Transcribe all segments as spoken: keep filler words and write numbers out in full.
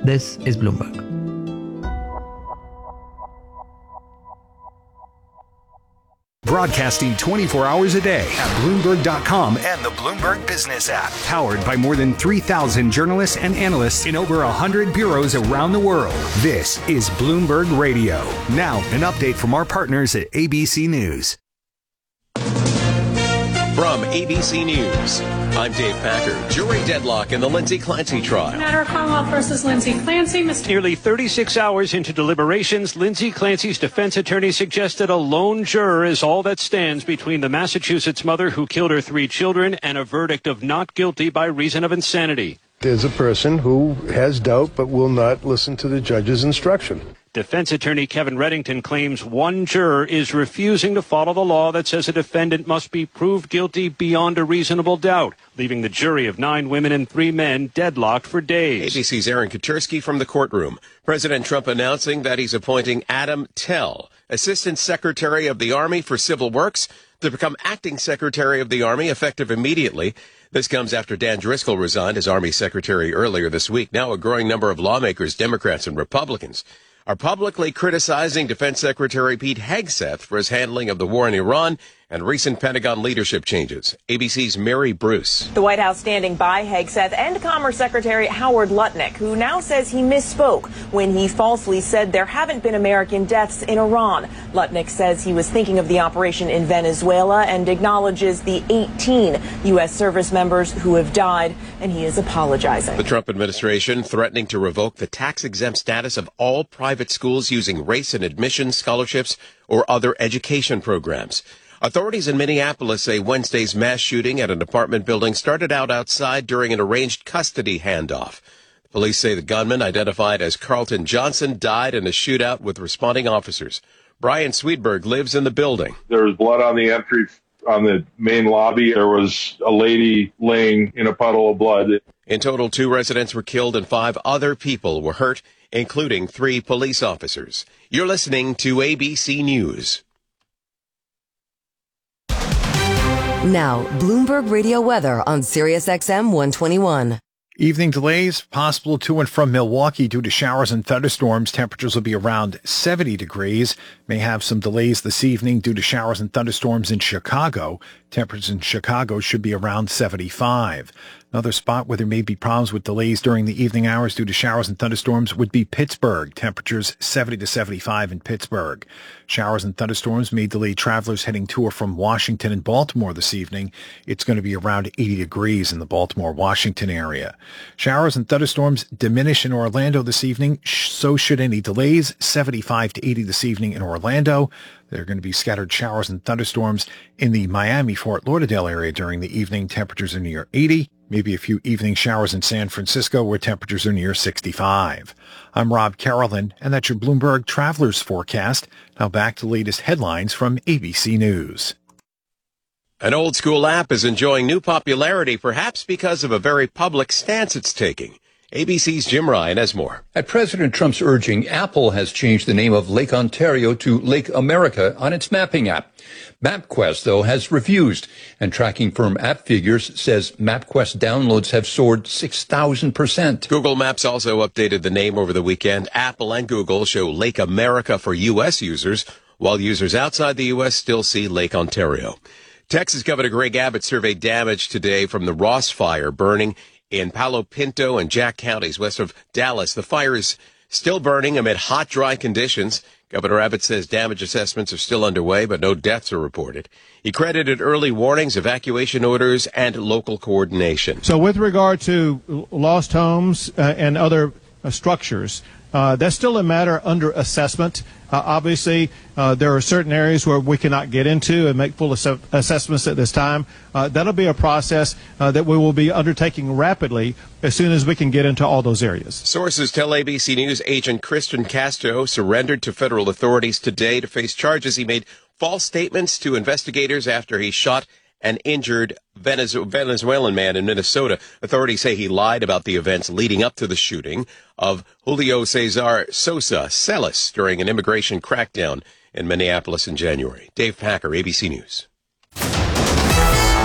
This is Bloomberg. Broadcasting twenty-four hours a day at Bloomberg dot com and the Bloomberg Business app. Powered by more than three thousand journalists and analysts in over one hundred bureaus around the world. This is Bloomberg Radio. Now, an update from our partners at A B C News. From A B C News, I'm Dave Packer. Jury deadlock in the Lindsay Clancy trial. Matter of Commonwealth versus Lindsay Clancy. Mister Nearly thirty-six hours into deliberations, Lindsay Clancy's defense attorney suggested a lone juror is all that stands between the Massachusetts mother who killed her three children and a verdict of not guilty by reason of insanity. There's a person who has doubt but will not listen to the judge's instruction. Defense attorney Kevin Reddington claims one juror is refusing to follow the law that says a defendant must be proved guilty beyond a reasonable doubt, leaving the jury of nine women and three men deadlocked for days. A B C's Aaron Katersky from the courtroom. President Trump announcing that he's appointing Adam Tell, Assistant Secretary of the Army for Civil Works, to become Acting Secretary of the Army effective immediately. This comes after Dan Driscoll resigned as Army Secretary earlier this week. Now a growing number of lawmakers, Democrats and Republicans, are publicly criticizing Defense Secretary Pete Hegseth for his handling of the war in Iran and recent Pentagon leadership changes. A B C's Mary Bruce. The White House standing by Hegseth and Commerce Secretary Howard Lutnick, who now says he misspoke when he falsely said there haven't been American deaths in Iran. Lutnick says he was thinking of the operation in Venezuela and acknowledges the eighteen U S service members who have died, and he is apologizing. The Trump administration threatening to revoke the tax-exempt status of all private schools using race and admission scholarships or other education programs. Authorities in Minneapolis say Wednesday's mass shooting at an apartment building started out outside during an arranged custody handoff. Police say the gunman, identified as Carlton Johnson, died in a shootout with responding officers. Brian Sweetberg lives in the building. There was blood on the entry on the main lobby. There was a lady laying in a puddle of blood. In total, two residents were killed and five other people were hurt, including three police officers. You're listening to A B C News. Now, Bloomberg Radio weather on Sirius X M one twenty-one. Evening delays possible to and from Milwaukee due to showers and thunderstorms. Temperatures will be around seventy degrees. May have some delays this evening due to showers and thunderstorms in Chicago. Temperatures in Chicago should be around seventy-five. Another spot where there may be problems with delays during the evening hours due to showers and thunderstorms would be Pittsburgh. Temperatures seventy to seventy-five in Pittsburgh. Showers and thunderstorms may delay travelers heading to or from Washington and Baltimore this evening. It's going to be around eighty degrees in the Baltimore-Washington area. Showers and thunderstorms diminish in Orlando this evening. So should any delays. seventy-five to eighty this evening in Orlando. There are going to be scattered showers and thunderstorms in the Miami-Fort Lauderdale area during the evening. Temperatures are near eighty. Maybe a few evening showers in San Francisco where temperatures are near sixty-five. I'm Rob Carolyn, and that's your Bloomberg Travelers Forecast. Now back to the latest headlines from A B C News. An old school app is enjoying new popularity, perhaps because of a very public stance it's taking. A B C's Jim Ryan has more. At President Trump's urging, Apple has changed the name of Lake Ontario to Lake America on its mapping app. MapQuest, though, has refused, and tracking firm AppFigures says MapQuest downloads have soared six thousand percent. Google Maps also updated the name over the weekend. Apple and Google show Lake America for U S users, while users outside the U S still see Lake Ontario. Texas Governor Greg Abbott surveyed damage today from the Ross Fire burning in Palo Pinto and Jack counties west of Dallas. The fire is still burning amid hot, dry conditions. Governor Abbott says damage assessments are still underway, but no deaths are reported. He credited early warnings, evacuation orders, and local coordination. So with regard to lost homes uh, and other uh, structures, uh, that's still a matter under assessment. Uh, obviously, uh, there are certain areas where we cannot get into and make full ass- assessments at this time. Uh, that'll be a process uh, that we will be undertaking rapidly as soon as we can get into all those areas. Sources tell A B C News agent Christian Castro surrendered to federal authorities today to face charges. He made false statements to investigators after he shot an injured Venezuelan man in Minnesota. Authorities say he lied about the events leading up to the shooting of Julio Cesar Sosa Celis during an immigration crackdown in Minneapolis in January. Dave Packer, A B C News.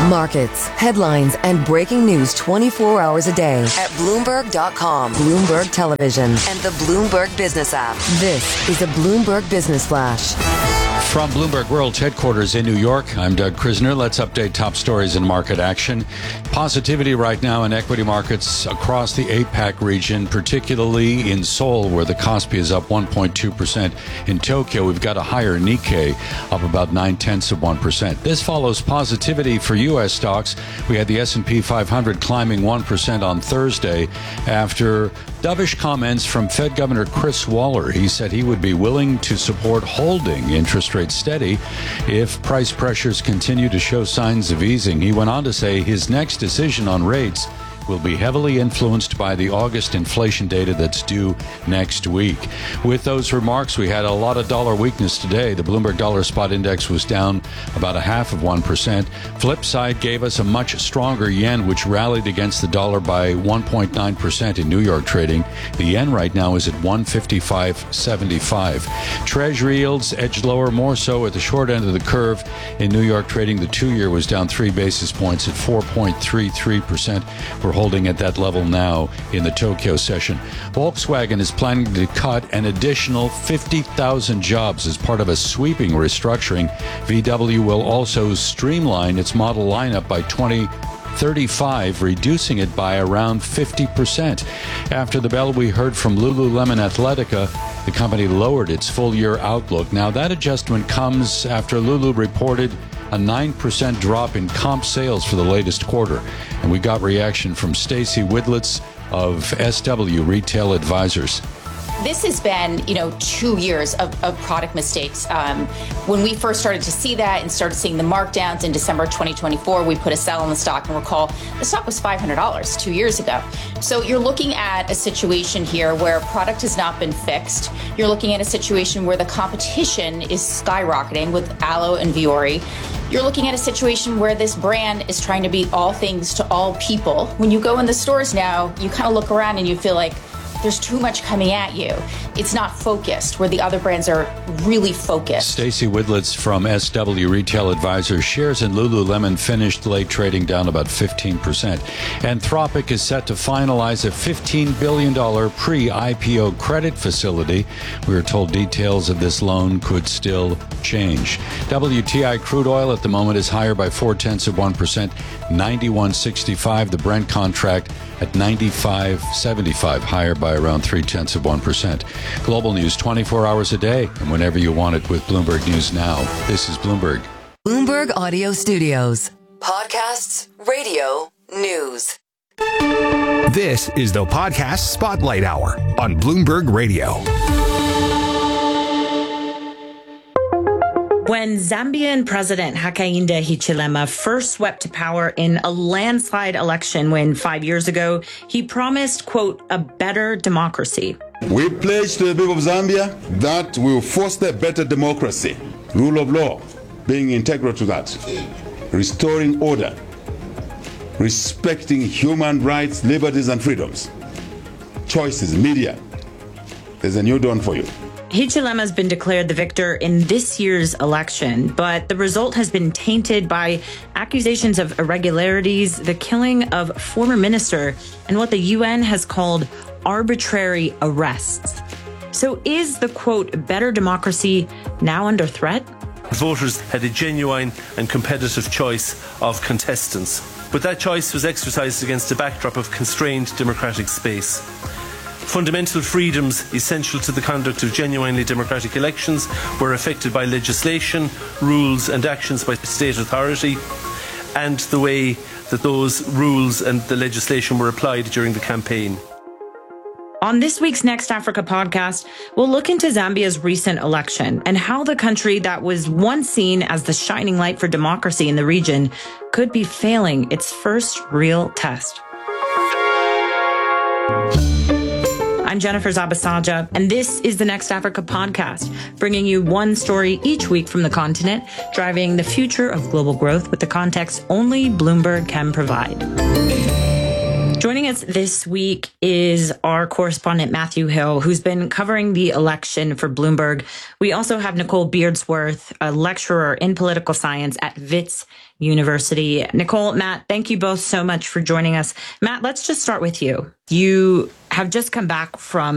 Markets, headlines, and breaking news twenty-four hours a day at Bloomberg dot com, Bloomberg Television, and the Bloomberg Business app. This is a Bloomberg Business Flash. From Bloomberg World's headquarters in New York, I'm Doug Krisner. Let's update top stories in market action. Positivity right now in equity markets across the APAC region, particularly in Seoul, where the Kospi is up one point two percent. In Tokyo, we've got a higher Nikkei, up about nine-tenths of one percent. This follows positivity for U S stocks. We had the S and P five hundred climbing one percent on Thursday after dovish comments from Fed Governor Chris Waller. He said he would be willing to support holding interest rates steady if price pressures continue to show signs of easing. He went on to say his next decision on rates will be heavily influenced by the August inflation data that's due next week. With those remarks, we had a lot of dollar weakness today. The Bloomberg Dollar Spot Index was down about a half of one percent. Flipside gave us a much stronger yen, which rallied against the dollar by one point nine percent in New York trading. The yen right now is at one fifty-five seventy-five. Treasury yields edged lower, more so at the short end of the curve. In New York trading, the two-year was down three basis points at four point three three percent. We're holding at that level now in the Tokyo session. Volkswagen is planning to cut an additional fifty thousand jobs as part of a sweeping restructuring. V W will also streamline its model lineup by twenty thirty-five, reducing it by around fifty percent. After the bell, we heard from Lululemon Athletica. The company lowered its full-year outlook. Now, that adjustment comes after Lulu reported a nine percent drop in comp sales for the latest quarter. And we got reaction from Stacy Widlitz of S W Retail Advisors. This has been, you know, two years of, of product mistakes. Um, when we first started to see that and started seeing the markdowns in December twenty twenty-four, we put a sell on the stock, and recall the stock was five hundred dollars two years ago. So you're looking at a situation here where product has not been fixed. You're looking at a situation where the competition is skyrocketing with Alo and Vuori. You're looking at a situation where this brand is trying to be all things to all people. When you go in the stores now, you kind of look around and you feel like there's too much coming at you. It's not focused, where the other brands are really focused. Stacy Widlitz from S W Retail Advisors. Shares in Lululemon finished late trading down about fifteen percent. Anthropic is set to finalize a fifteen billion dollars pre-I P O credit facility. We are told details of this loan could still change. W T I crude oil at the moment is higher by four-tenths of one percent, ninety-one sixty-five. The Brent contract at ninety-five seventy-five, higher by around three-tenths of one percent. Global news twenty-four hours a day and whenever you want it with Bloomberg News Now. This is Bloomberg. Bloomberg Audio Studios. Podcasts, radio, news. This is the Podcast Spotlight Hour on Bloomberg Radio. When Zambian President Hakainde Hichilema first swept to power in a landslide election win five years ago, he promised, quote, a better democracy. We pledge to the people of Zambia that we will foster better democracy, rule of law being integral to that, restoring order, respecting human rights, liberties, and freedoms, choices, media. There's a new dawn for you. Hichilema has been declared the victor in this year's election, but the result has been tainted by accusations of irregularities, the killing of a former minister, and what the U N has called arbitrary arrests. So is the, quote, better democracy now under threat? Voters had a genuine and competitive choice of contestants, but that choice was exercised against a backdrop of constrained democratic space. Fundamental freedoms essential to the conduct of genuinely democratic elections were affected by legislation, rules and actions by state authority, and the way that those rules and the legislation were applied during the campaign. On this week's Next Africa podcast, we'll look into Zambia's recent election and how the country that was once seen as the shining light for democracy in the region could be failing its first real test. I'm Jennifer Zabasaja, and this is the Next Africa podcast, bringing you one story each week from the continent, driving the future of global growth with the context only Bloomberg can provide. Joining us this week is our correspondent, Matthew Hill, who's been covering the election for Bloomberg. We also have Nicole Beardsworth, a lecturer in political science at Wits University. Nicole, Matt, thank you both so much for joining us. Matt, let's just start with you. You have just come back from